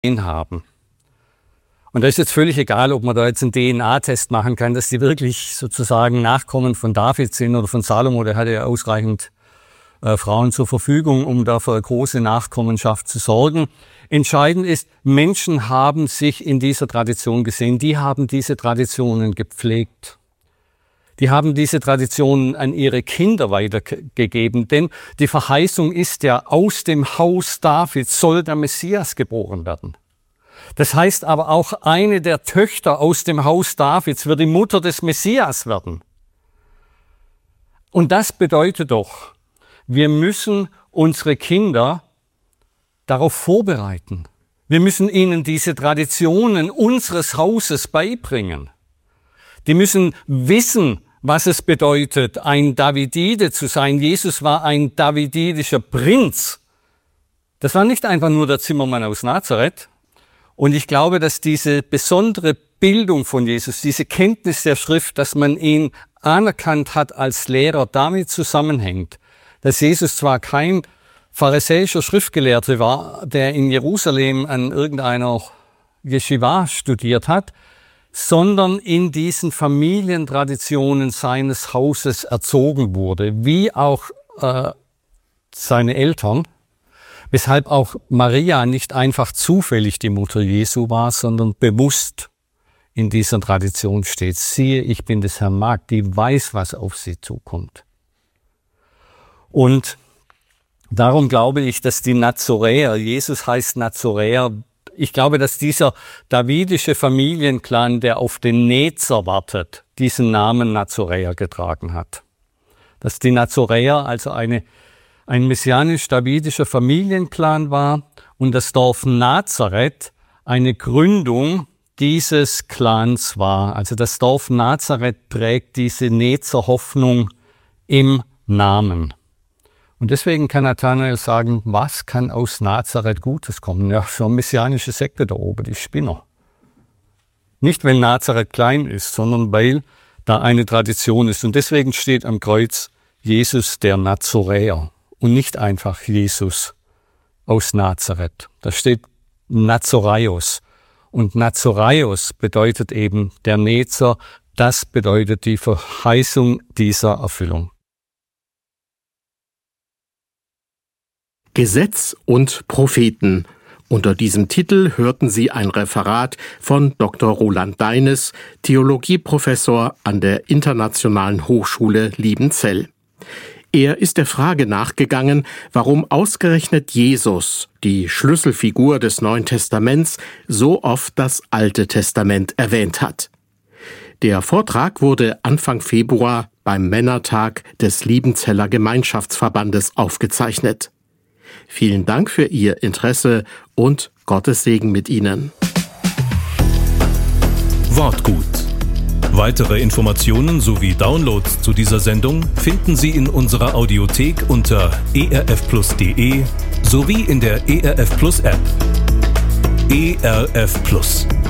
haben. Und da ist jetzt völlig egal, ob man da jetzt einen DNA-Test machen kann, dass die wirklich sozusagen Nachkommen von David sind oder von Salomo. Der hatte ja ausreichend Frauen zur Verfügung, um da für eine große Nachkommenschaft zu sorgen. Entscheidend ist, Menschen haben sich in dieser Tradition gesehen. Die haben diese Traditionen gepflegt. Die haben diese Traditionen an ihre Kinder weitergegeben. Denn die Verheißung ist ja, aus dem Haus Davids soll der Messias geboren werden. Das heißt aber auch, eine der Töchter aus dem Haus Davids wird die Mutter des Messias werden. Und das bedeutet doch, wir müssen unsere Kinder darauf vorbereiten. Wir müssen ihnen diese Traditionen unseres Hauses beibringen. Die müssen wissen, was es bedeutet, ein Davidide zu sein. Jesus war ein davididischer Prinz. Das war nicht einfach nur der Zimmermann aus Nazareth. Und ich glaube, dass diese besondere Bildung von Jesus, diese Kenntnis der Schrift, dass man ihn anerkannt hat als Lehrer, damit zusammenhängt, dass Jesus zwar kein pharisäischer Schriftgelehrter war, der in Jerusalem an irgendeiner Jeschiva studiert hat, sondern in diesen Familientraditionen seines Hauses erzogen wurde, wie auch seine Eltern, weshalb auch Maria nicht einfach zufällig die Mutter Jesu war, sondern bewusst in dieser Tradition steht. Siehe, ich bin des Herrn Magd, die weiß, was auf sie zukommt. Und darum glaube ich, dass die Nazoräer, Jesus heißt Nazoräer, ich glaube, dass dieser davidische Familienclan, der auf den Nezer wartet, diesen Namen Nazoräer getragen hat. Dass die Nazoräer also ein messianisch-davidischer Familienclan war und das Dorf Nazareth eine Gründung dieses Clans war. Also das Dorf Nazareth trägt diese Nezer Hoffnung im Namen. Und deswegen kann Nathanael sagen, was kann aus Nazareth Gutes kommen? Ja, so eine messianische Sekte da oben, die Spinner. Nicht, weil Nazareth klein ist, sondern weil da eine Tradition ist. Und deswegen steht am Kreuz Jesus der Nazoräer und nicht einfach Jesus aus Nazareth. Da steht Nazoraios. Und Nazoraios bedeutet eben der Nezer. Das bedeutet die Verheißung dieser Erfüllung. Gesetz und Propheten. Unter diesem Titel hörten Sie ein Referat von Dr. Roland Deines, Theologieprofessor an der Internationalen Hochschule Liebenzell. Er ist der Frage nachgegangen, warum ausgerechnet Jesus, die Schlüsselfigur des Neuen Testaments, so oft das Alte Testament erwähnt hat. Der Vortrag wurde Anfang Februar beim Männertag des Liebenzeller Gemeinschaftsverbandes aufgezeichnet. Vielen Dank für Ihr Interesse und Gottes Segen mit Ihnen. Wortgut. Weitere Informationen sowie Downloads zu dieser Sendung finden Sie in unserer Audiothek unter erfplus.de sowie in der ERF Plus App. ERF Plus.